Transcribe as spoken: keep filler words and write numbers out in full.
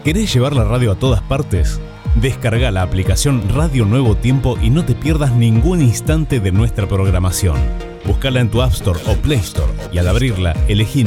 ¿Querés llevar la radio a todas partes? Descarga la aplicación Radio Nuevo Tiempo y no te pierdas ningún instante de nuestra programación. Búscala en tu App Store o Play Store y al abrirla elegí